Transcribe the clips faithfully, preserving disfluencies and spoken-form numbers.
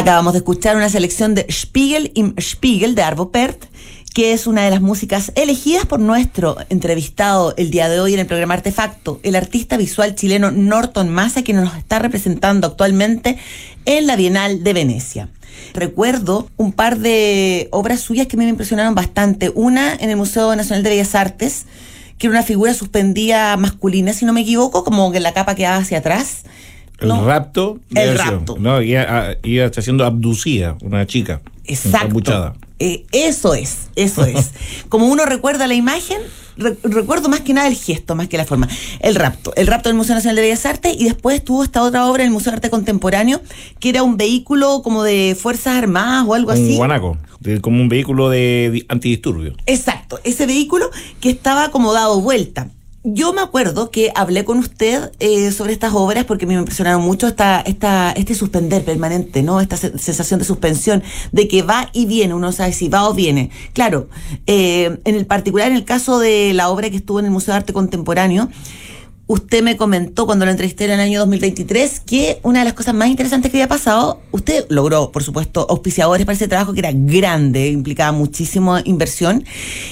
Acabamos de escuchar una selección de Spiegel im Spiegel de Arvo Pärt, que es una de las músicas elegidas por nuestro entrevistado el día de hoy en el programa Artefacto, el artista visual chileno Norton Massa, que nos está representando actualmente en la Bienal de Venecia. Recuerdo un par de obras suyas que me impresionaron bastante. Una en el Museo Nacional de Bellas Artes, que era una figura suspendida masculina, si no me equivoco, como que la capa quedaba hacia atrás. El no, rapto. El rapto. No, iba, iba está siendo abducida una chica. Exacto. Eh, eso es, eso es. Como uno recuerda la imagen, re- recuerdo más que nada el gesto, más que la forma. El rapto. El rapto del Museo Nacional de Bellas Artes, y después tuvo esta otra obra en el Museo de Arte Contemporáneo, que era un vehículo como de Fuerzas Armadas o algo un así. Un guanaco, de, como un vehículo de, de antidisturbios. Exacto, ese vehículo que estaba como dado vuelta. Yo me acuerdo que hablé con usted eh, sobre estas obras porque me impresionaron mucho esta, esta, este suspender permanente, ¿no? Esta se- sensación de suspensión, de que va y viene, uno sabe si va o viene. Claro, eh, en el particular, en el caso de la obra que estuvo en el Museo de Arte Contemporáneo, usted me comentó cuando lo entrevisté en el año dos mil veintitrés que una de las cosas más interesantes que había pasado, usted logró, por supuesto, auspiciadores para ese trabajo que era grande, implicaba muchísima inversión,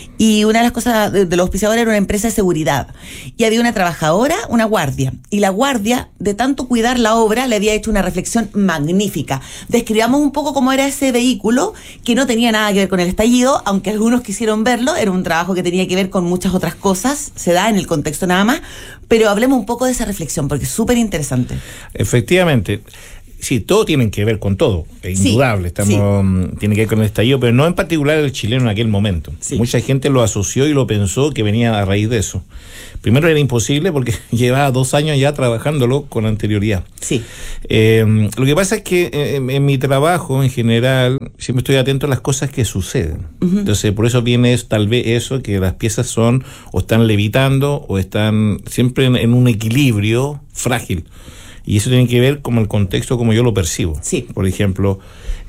y una de las cosas de, de los auspiciadores era una empresa de seguridad, y había una trabajadora, una guardia, y la guardia, de tanto cuidar la obra, le había hecho una reflexión magnífica. Describamos un poco cómo era ese vehículo, que no tenía nada que ver con el estallido, aunque algunos quisieron verlo, era un trabajo que tenía que ver con muchas otras cosas, se da en el contexto nada más, pero hablemos un poco de esa reflexión, porque es súper interesante. Efectivamente. Sí, todo tiene que ver con todo, es Sí, indudable, estamos, sí. tiene que ver con el estallido, pero no en particular el chileno en aquel momento. Sí. Mucha gente lo asoció y lo pensó que venía a raíz de eso. Primero era imposible porque llevaba dos años ya trabajándolo con anterioridad. Sí. Eh, lo que pasa es que eh, en, en mi trabajo en general siempre estoy atento a las cosas que suceden. Uh-huh. Entonces por eso viene eso, tal vez eso, que las piezas son o están levitando o están siempre en, en un equilibrio frágil. Y eso tiene que ver con el contexto como yo lo percibo. Sí. Por ejemplo,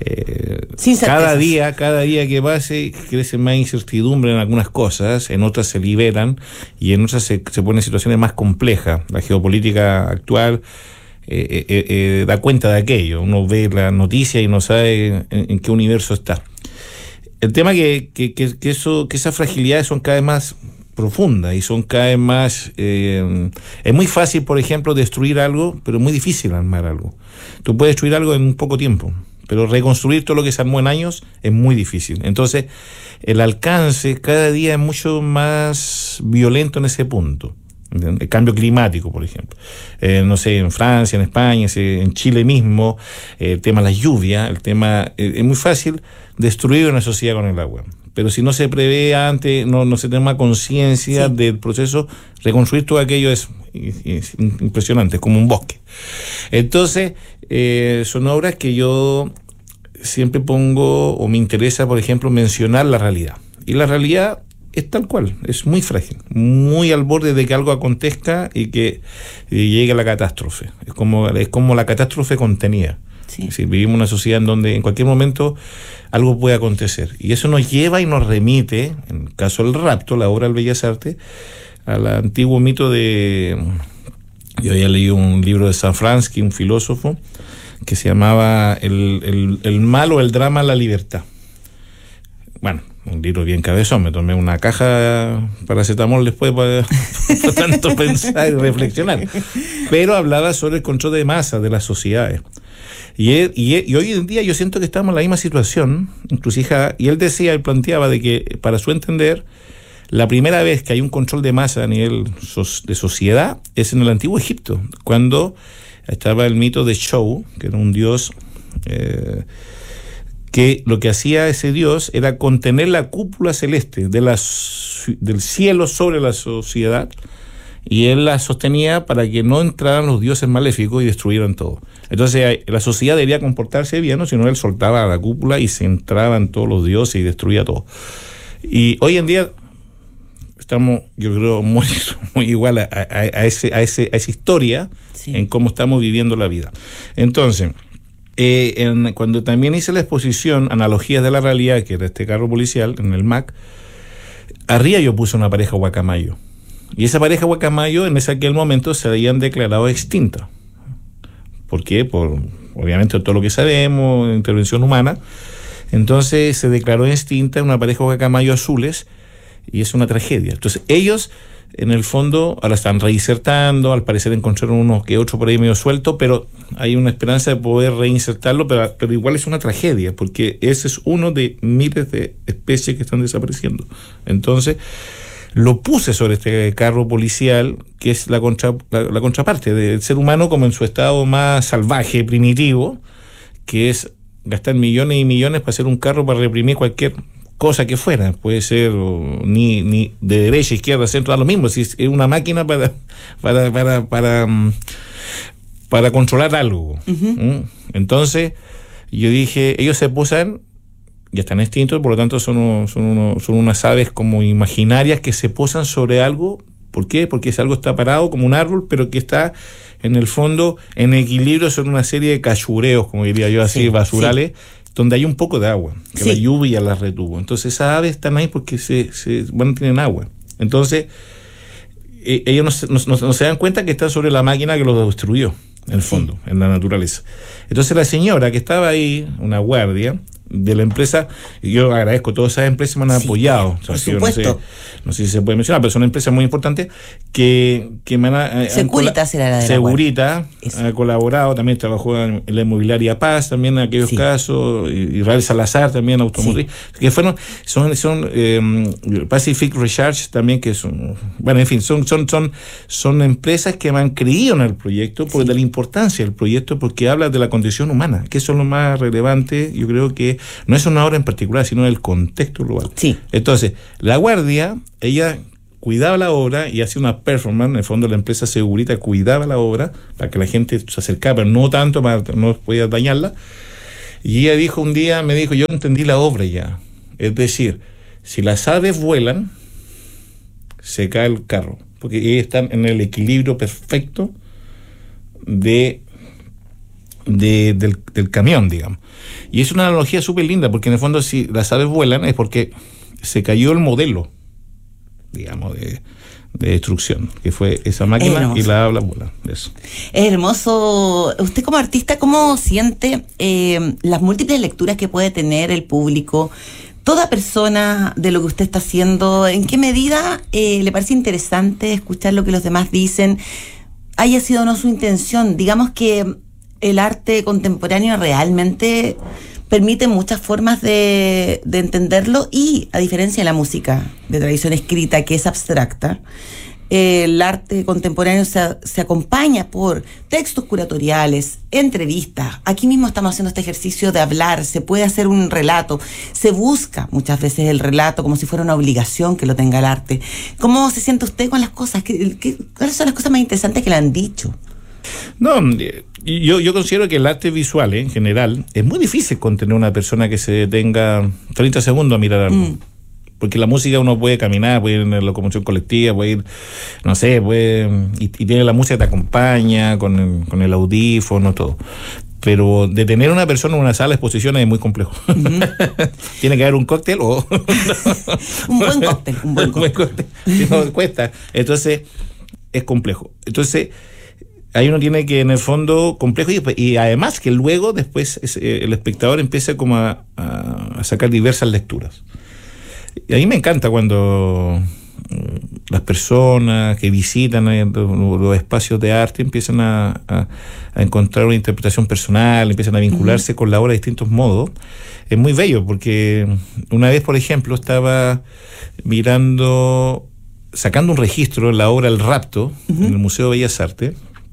eh, Sin cada certezas. día, cada día que pase crece más incertidumbre en algunas cosas, en otras se liberan y en otras se, se ponen situaciones más complejas. La geopolítica actual eh, eh, eh, da cuenta de aquello. Uno ve la noticia y no sabe en, en qué universo está. El tema que, que, que, que, eso, que esas fragilidades son cada vez más profundas y son cada vez más... Eh, es muy fácil, por ejemplo, destruir algo, pero es muy difícil armar algo. Tú puedes destruir algo en un poco tiempo, pero reconstruir todo lo que se armó en años es muy difícil. Entonces, el alcance cada día es mucho más violento en ese punto. El cambio climático, por ejemplo. Eh, no sé, en Francia, en España, en Chile mismo, eh, el tema de la lluvia, el tema... Eh, es muy fácil destruir una sociedad con el agua. Pero si no se prevé antes, no, no se toma conciencia sí. del proceso, reconstruir todo aquello es, es impresionante, es como un bosque. Entonces, eh, son obras que yo siempre pongo, o me interesa, por ejemplo, mencionar la realidad. Y la realidad es tal cual, es muy frágil, muy al borde de que algo acontezca y que y llegue a la catástrofe. Es como, es como la catástrofe contenida. Sí. Es decir, vivimos una sociedad en donde en cualquier momento algo puede acontecer. Y eso nos lleva y nos remite, en el caso del rapto, la obra del Bellas Artes, al antiguo mito de... Yo había leído un libro de Safransky, un filósofo, que se llamaba El, el, el mal o el drama de la libertad. Bueno, un libro bien cabezón, me tomé una caja paracetamol después para, para tanto pensar y reflexionar. Pero hablaba sobre el control de masa de las sociedades. Y, él, y, él, y hoy en día yo siento que estamos en la misma situación, inclusive, y él decía, él planteaba de que, para su entender, la primera vez que hay un control de masa a nivel de sociedad es en el antiguo Egipto, cuando estaba el mito de Shou, que era un dios eh, que lo que hacía ese dios era contener la cúpula celeste de la, del cielo sobre la sociedad, y él la sostenía para que no entraran los dioses maléficos y destruyeran todo. Entonces la sociedad debía comportarse bien, ¿no? Si no, él soltaba la cúpula y se entraban todos los dioses y destruía todo. Y hoy en día estamos, yo creo, muy, muy igual a, a, a, ese, a, ese, a esa historia, sí. En cómo estamos viviendo la vida. Entonces, eh, en, cuando también hice la exposición Analogías de la Realidad, que era este carro policial en el M A C, arriba yo puse una pareja guacamayo. Y esa pareja guacamayo en ese aquel momento se habían declarado extinta. ¿Por qué? Por obviamente todo lo que sabemos, intervención humana. Entonces se declaró extinta una pareja de guacamayos azules y es una tragedia. Entonces ellos, en el fondo, ahora están reinsertando, al parecer encontraron unos que otros por ahí medio sueltos, pero hay una esperanza de poder reinsertarlo, pero, pero igual es una tragedia, porque ese es uno de miles de especies que están desapareciendo. Entonces, lo puse sobre este carro policial, que es la, contra, la, la contraparte del ser humano como en su estado más salvaje, primitivo, que es gastar millones y millones para hacer un carro para reprimir cualquier cosa que fuera. Puede ser o, ni, ni de derecha, izquierda, centro, da lo mismo. Si es una máquina para para para para, para controlar algo. Uh-huh. ¿Mm? Entonces, yo dije, ellos se posan, ya están extintos, por lo tanto son, unos, son, unos, son unas aves como imaginarias que se posan sobre algo. ¿Por qué? Porque ese algo está parado como un árbol, pero que está en el fondo en equilibrio sobre una serie de cachureos, como diría yo así, sí, basurales, sí, donde hay un poco de agua, que sí, la lluvia las retuvo. Entonces esas aves están ahí porque se, se bueno, tienen agua. Entonces eh, ellos no, no, no se dan cuenta que están sobre la máquina que los destruyó, en el fondo, sí, en la naturaleza. Entonces la señora que estaba ahí, una guardia de la empresa, y yo agradezco, todas esas empresas me han sí, apoyado, o sea, por supuesto. No sé, no sé si se puede mencionar, pero son empresas muy importantes que, que me han, eh, Securitas era la de Segurita ha colaborado, también trabajó en la inmobiliaria Paz, también en aquellos sí, casos, Israel Salazar también, automotriz, sí, que fueron, son, son eh, Pacific Research también, que son, bueno, en fin, son, son, son, son empresas que me han creído en el proyecto por sí, de la importancia del proyecto, porque habla de la condición humana, que eso es lo más relevante, yo creo que no es una obra en particular, sino el contexto global. Sí. Entonces, la guardia, ella cuidaba la obra y hacía una performance, en el fondo la empresa Segurita cuidaba la obra para que la gente se acercara, pero no tanto para no podía dañarla. Y ella dijo un día, me dijo, yo entendí la obra ya. Es decir, si las aves vuelan, se cae el carro, porque ellas están en el equilibrio perfecto de, de del, del camión, digamos. Y es una analogía súper linda, porque en el fondo si las aves vuelan es porque se cayó el modelo, digamos, de, de destrucción, que fue esa máquina y la habla vuela. Eso. Es hermoso. Usted como artista, ¿cómo siente eh, las múltiples lecturas que puede tener el público, toda persona de lo que usted está haciendo? ¿En qué medida eh, le parece interesante escuchar lo que los demás dicen? Haya sido o no su intención. Digamos que el arte contemporáneo realmente permite muchas formas de, de entenderlo y, a diferencia de la música de tradición escrita, que es abstracta, el arte contemporáneo se, se acompaña por textos curatoriales, entrevistas. Aquí mismo estamos haciendo este ejercicio de hablar, se puede hacer un relato, se busca muchas veces el relato como si fuera una obligación que lo tenga el arte. ¿Cómo se siente usted con las cosas? ¿Qué, qué, ¿Cuáles son las cosas más interesantes que le han dicho? No, yo, yo considero que el arte visual, eh, en general, es muy difícil contener a una persona que se detenga treinta segundos a mirar algo. Mm. Porque la música uno puede caminar, puede ir en la locomoción colectiva, puede ir, no sé, puede, y, y tiene la música que te acompaña con el, con el audífono, todo. Pero detener a una persona en una sala de exposiciones es muy complejo. Uh-huh. Tiene que haber un cóctel o... un buen cóctel, un buen cóctel. Un buen cóctel. No, cuesta. Entonces, es complejo. Entonces, ahí uno tiene que, en el fondo, complejo, y, y además que luego, después, es, eh, el espectador empieza como a, a, a sacar diversas lecturas. Y a mí me encanta cuando las personas que visitan los, los espacios de arte empiezan a, a, a encontrar una interpretación personal, empiezan a vincularse uh-huh. con la obra de distintos modos. Es muy bello, porque una vez, por ejemplo, estaba mirando, sacando un registro en la obra El Rapto, uh-huh. en el Museo de Bellas Artes,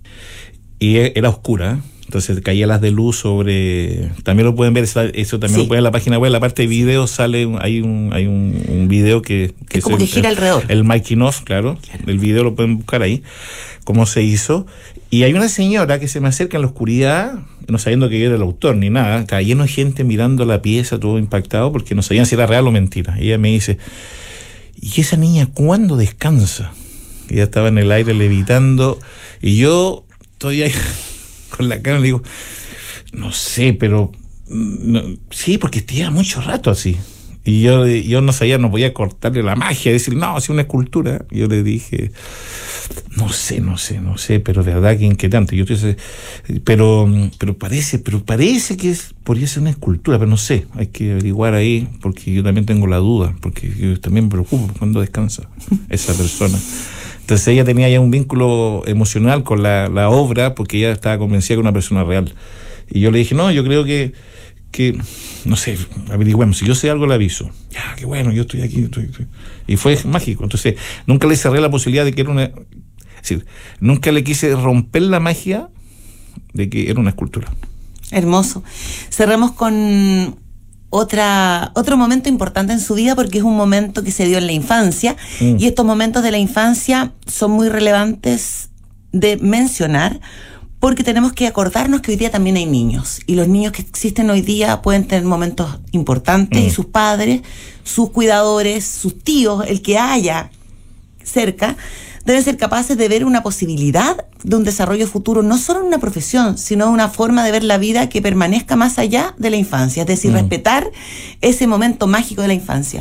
y era oscura. Entonces caía las de luz sobre... También lo pueden ver, eso también sí. lo pueden ver en la página web. En la parte de video sale, hay un hay un, un video que... que es como que gira el, alrededor. El making of, claro. claro. El video lo pueden buscar ahí, cómo se hizo. Y hay una señora que se me acerca en la oscuridad, no sabiendo que yo era el autor ni nada. Estaba lleno de gente mirando la pieza, todo impactado, porque no sabían si era real o mentira. Y ella me dice, ¿y esa niña cuándo descansa? Y ella estaba en el aire levitando, y yo estoy ahí... con la cara le digo, no sé, pero no, sí, porque lleva mucho rato así. Y yo, yo no sabía, no podía cortarle la magia, decir, no, es una escultura. Yo le dije, no sé, no sé, no sé, pero de verdad que inquietante. Yo estoy, pero, pero parece, pero parece que es, podría ser una escultura, pero no sé, hay que averiguar ahí, porque yo también tengo la duda, porque yo también me preocupo cuando descansa esa persona. Entonces ella tenía ya un vínculo emocional con la, la obra, porque ella estaba convencida que era una persona real. Y yo le dije, no, yo creo que que, no sé, averigüemos, si yo sé algo le aviso. Ya, qué bueno, yo estoy aquí. Estoy, estoy. Y fue mágico. Entonces, nunca le cerré la posibilidad de que era una... Es decir, nunca le quise romper la magia de que era una escultura. Hermoso. Cerramos con otra otro momento importante en su vida, porque es un momento que se dio en la infancia, mm. y estos momentos de la infancia son muy relevantes de mencionar, porque tenemos que acordarnos que hoy día también hay niños, y los niños que existen hoy día pueden tener momentos importantes, mm. y sus padres, sus cuidadores, sus tíos, el que haya cerca, deben ser capaces de ver una posibilidad de un desarrollo futuro, no solo en una profesión, sino una forma de ver la vida que permanezca más allá de la infancia, es decir, mm. respetar ese momento mágico de la infancia.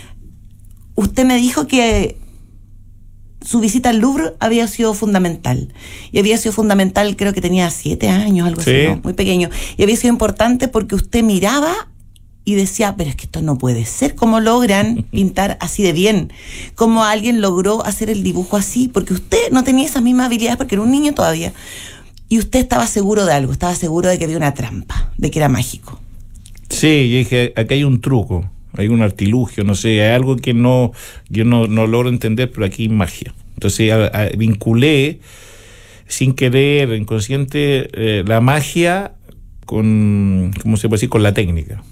Usted me dijo que su visita al Louvre había sido fundamental. Y había sido fundamental, creo que tenía siete años, algo sí. así, ¿no? Muy pequeño. Y había sido importante porque usted miraba y decía, pero es que esto no puede ser. ¿Cómo logran pintar así de bien? ¿Cómo alguien logró hacer el dibujo así? Porque usted no tenía esas mismas habilidades porque era un niño todavía. Y usted estaba seguro de algo, estaba seguro de que había una trampa, de que era mágico. Sí, yo dije, aquí hay un truco. Hay un artilugio, no sé, hay algo que no yo no, no logro entender, pero aquí hay magia. Entonces a, a, vinculé, sin querer, inconsciente, eh, la magia con, ¿cómo se puede decir?, con la técnica.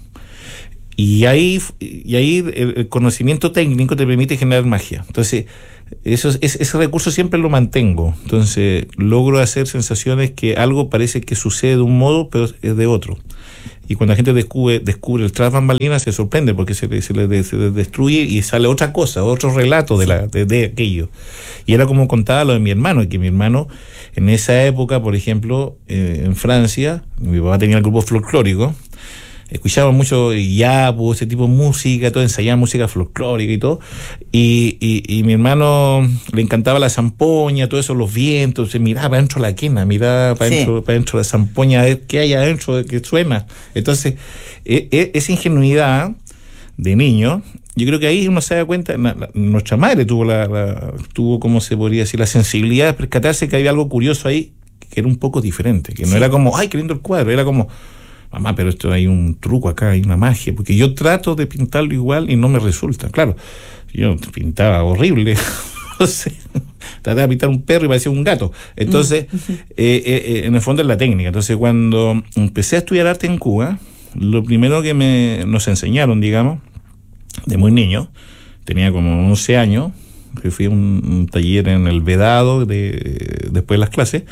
Y ahí, y ahí el, el conocimiento técnico te permite generar magia. Entonces, eso, es, ese recurso siempre lo mantengo. Entonces, logro hacer sensaciones que algo parece que sucede de un modo, pero es de otro. Y cuando la gente descubre, descubre el tras bambalinas, se sorprende porque se le, se le se le destruye y sale otra cosa, otro relato de, la, de, de aquello. Y era como contaba lo de mi hermano, que mi hermano en esa época, por ejemplo, eh, en Francia, mi papá tenía el grupo folclórico, escuchaba mucho yapu, ese tipo de música, todo, ensayaba música folclórica y todo, y, y, y mi hermano le encantaba la zampoña, todo eso, los vientos, se miraba para adentro de la quena, miraba para adentro, sí. para adentro de la zampoña, a ver qué hay adentro, que suena. Entonces, e, e, esa ingenuidad de niño, yo creo que ahí uno se da cuenta, la, la, nuestra madre tuvo la, la tuvo, ¿cómo se podría decir?, la sensibilidad de percatarse que había algo curioso ahí, que era un poco diferente, que no sí. era como, ay, qué lindo el cuadro, era como, mamá, pero esto hay un truco acá, hay una magia, porque yo trato de pintarlo igual y no me resulta. Claro, yo pintaba horrible, no sé, trataba de pintar un perro y parecía un gato. Entonces, mm. eh, eh, en el fondo es la técnica. Entonces, cuando empecé a estudiar arte en Cuba, lo primero que me nos enseñaron, digamos, de muy niño, tenía como once años, que fui a un, un taller en el Vedado de, después de las clases,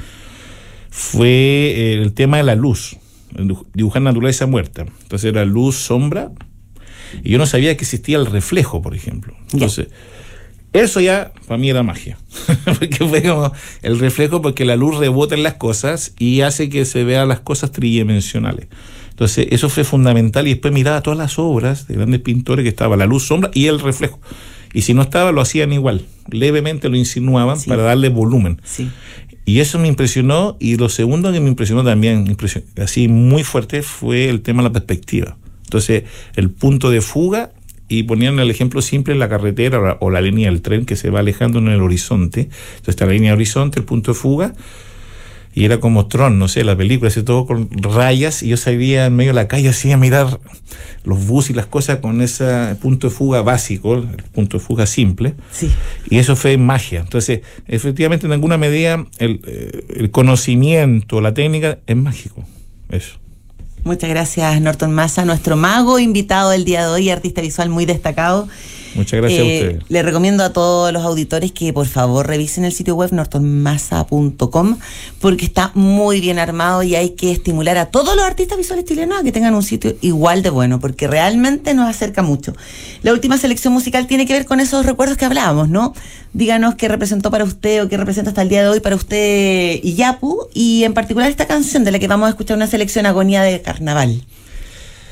fue el tema de la luz. Dibujar naturaleza muerta. Entonces era luz, sombra, y yo no sabía que existía el reflejo, por ejemplo. Entonces, ya. eso ya para mí era magia. Porque fue como el reflejo, porque la luz rebota en las cosas y hace que se vean las cosas tridimensionales. Entonces, eso fue fundamental. Y después miraba todas las obras de grandes pintores que estaba la luz, sombra y el reflejo. Y si no estaba, lo hacían igual. Levemente lo insinuaban sí. para darle volumen. Sí. Y eso me impresionó, y lo segundo que me impresionó también, impresionó, así muy fuerte, fue el tema de la perspectiva. Entonces, el punto de fuga, y ponían el ejemplo simple, la carretera o la línea del tren que se va alejando en el horizonte. Entonces está la línea del horizonte, el punto de fuga, y era como Tron, no sé, la película, así todo con rayas, y yo salía en medio de la calle así a mirar los buses y las cosas con ese punto de fuga básico, el punto de fuga simple, sí. y eso fue magia. Entonces, efectivamente, en alguna medida, el, el conocimiento, la técnica, es mágico, eso. Muchas gracias, Norton Massa, nuestro mago invitado del día de hoy, artista visual muy destacado. Muchas gracias eh, a ustedes. Le recomiendo a todos los auditores que por favor revisen el sitio web norton massa punto com, porque está muy bien armado y hay que estimular a todos los artistas visuales chilenos a que tengan un sitio igual de bueno, porque realmente nos acerca mucho. La última selección musical tiene que ver con esos recuerdos que hablábamos, ¿no? Díganos qué representó para usted o qué representa hasta el día de hoy para usted Iyapu, y en particular esta canción de la que vamos a escuchar una selección, Agonía de Carnaval.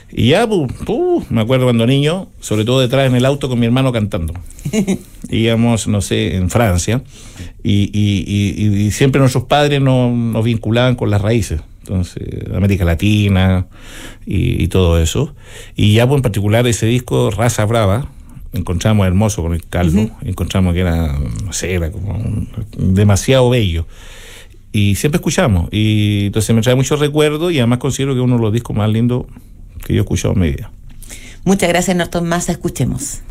Y ya, pues, uh, me acuerdo cuando niño, sobre todo detrás en el auto con mi hermano cantando. Íbamos, no sé, en Francia, y, y, y, y siempre nuestros padres nos, nos vinculaban con las raíces. Entonces, América Latina y, y todo eso. Y ya, pues, en particular, ese disco, Raza Brava, encontramos hermoso con el caldo, uh-huh. encontramos que era, no sé, era como un, demasiado bello. Y siempre escuchamos. Y entonces me trae muchos recuerdos y además considero que es uno de los discos más lindos que yo he escuchado en mi vida. Muchas gracias, Norton Massa. Escuchemos.